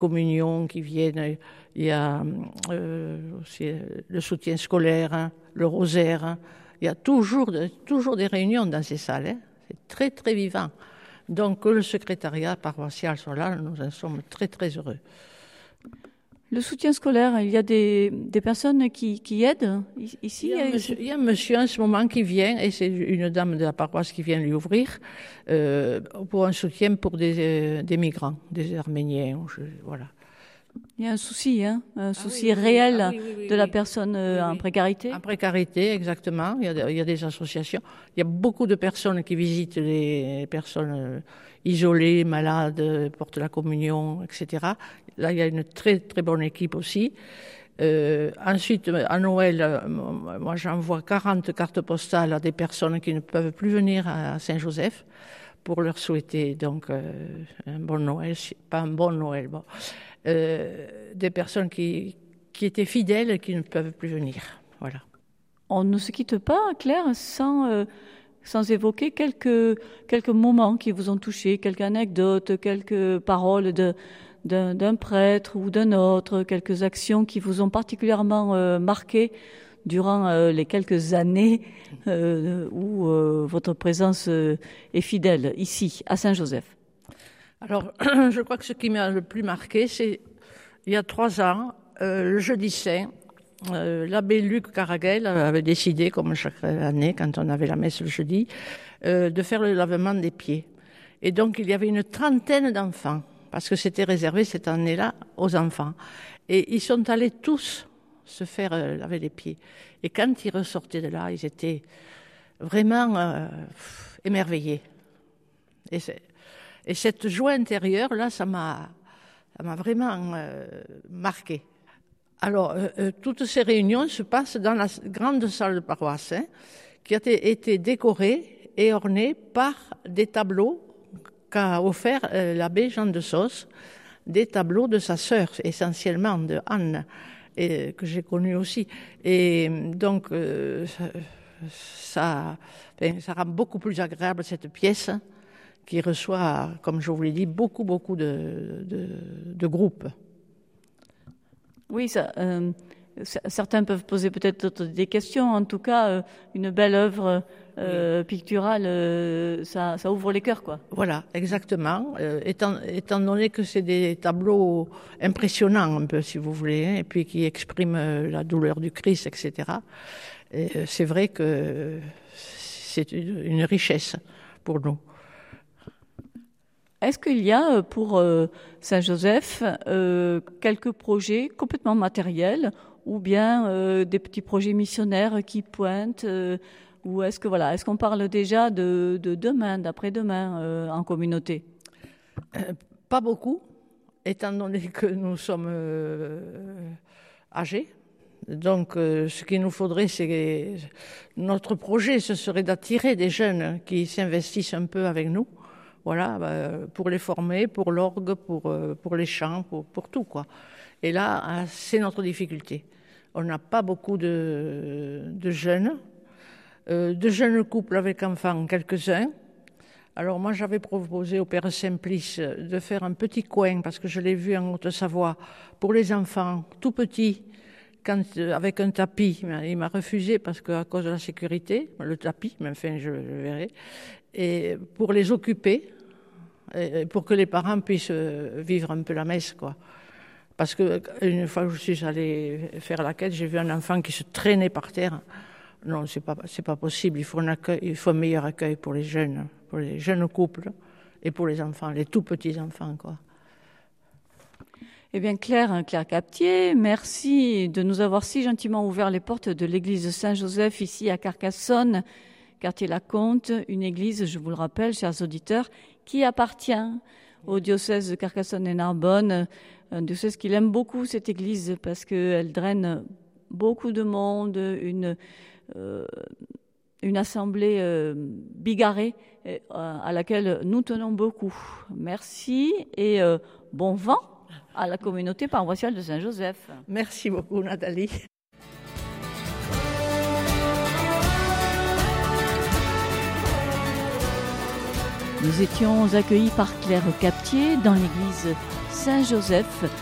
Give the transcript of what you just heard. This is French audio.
communion qui viennent. Il y a aussi le soutien scolaire, hein, le rosaire. Hein. Il y a toujours des réunions dans ces salles. Hein. C'est très, très vivant. Donc, que le secrétariat paroissial soit là, nous en sommes très, très heureux. Le soutien scolaire, il y a des personnes qui aident ici? Il y a un monsieur en ce moment qui vient, et c'est une dame de la paroisse qui vient lui ouvrir, pour un soutien pour des migrants, des Arméniens. Voilà. Il y a un souci, un souci réel de la personne en précarité. En précarité, exactement. Il y a des associations. Il y a beaucoup de personnes qui visitent les personnes isolées, malades, portent la communion, etc. Là, il y a une très, très bonne équipe aussi. Ensuite, à Noël, moi, j'envoie 40 cartes postales à des personnes qui ne peuvent plus venir à Saint-Joseph pour leur souhaiter donc un bon Noël, pas un bon Noël, bon. Des personnes qui étaient fidèles et qui ne peuvent plus venir. Voilà. On ne se quitte pas, Claire, sans évoquer quelques moments qui vous ont touché, quelques anecdotes, quelques paroles d'un prêtre ou d'un autre, quelques actions qui vous ont particulièrement marqué durant les quelques années où votre présence est fidèle ici, à Saint-Joseph. Alors, je crois que ce qui m'a le plus marqué, c'est il y a 3 ans, le jeudi saint, l'abbé Luc Caraguel avait décidé, comme chaque année, quand on avait la messe le jeudi, de faire le lavement des pieds. Et donc, il y avait une 30aine d'enfants, parce que c'était réservé cette année-là aux enfants. Et ils sont allés tous se faire laver les pieds. Et quand ils ressortaient de là, ils étaient vraiment émerveillés. Et cette joie intérieure, là, ça m'a vraiment marqué. Alors, toutes ces réunions se passent dans la grande salle de paroisse, hein, qui a été décorée et ornée par des tableaux qu'a offert l'abbé Jean de Sauce, des tableaux de sa sœur, essentiellement de Anne, et que j'ai connue aussi. Et donc, ça rend beaucoup plus agréable cette pièce, qui reçoit, comme je vous l'ai dit, beaucoup de groupes. Oui, certains peuvent poser peut-être des questions. En tout cas, une belle œuvre picturale, ça ouvre les cœurs, quoi. Voilà, exactement. Étant donné que c'est des tableaux impressionnants, un peu, si vous voulez, hein, et puis qui expriment la douleur du Christ, etc. Et c'est vrai que c'est une richesse pour nous. Est-ce qu'il y a pour Saint-Joseph quelques projets complètement matériels ou bien des petits projets missionnaires qui pointent ou est-ce qu'on parle déjà de demain, d'après-demain en communauté? Pas beaucoup, étant donné que nous sommes âgés. Donc, ce qu'il nous faudrait, c'est notre projet, ce serait d'attirer des jeunes qui s'investissent un peu avec nous. Voilà, pour les former, pour l'orgue, pour les chants, pour tout, quoi. Et là, c'est notre difficulté. On n'a pas beaucoup de jeunes couples avec enfants, quelques-uns. Alors moi, j'avais proposé au Père Simplice de faire un petit coin, parce que je l'ai vu en Haute-Savoie, pour les enfants tout petits, avec un tapis. Il m'a refusé parce qu'à cause de la sécurité, le tapis, mais enfin, je verrai. Et pour les occuper, et pour que les parents puissent vivre un peu la messe, quoi. Parce que une fois que je suis allée faire la quête, j'ai vu un enfant qui se traînait par terre. Non, c'est pas possible. Il faut un meilleur accueil pour les jeunes couples et pour les enfants, les tout petits enfants, quoi. Eh bien, Claire Captier, merci de nous avoir si gentiment ouvert les portes de l'église Saint-Joseph ici à Carcassonne, quartier Lacomte, une église, je vous le rappelle, chers auditeurs, qui appartient au diocèse de Carcassonne et Narbonne, un diocèse qu'il aime beaucoup, cette église, parce qu'elle draine beaucoup de monde, une assemblée bigarrée à laquelle nous tenons beaucoup. Merci et bon vent à la communauté paroissiale de Saint-Joseph. Merci beaucoup, Nathalie. Nous étions accueillis par Claire Captier dans l'église Saint-Joseph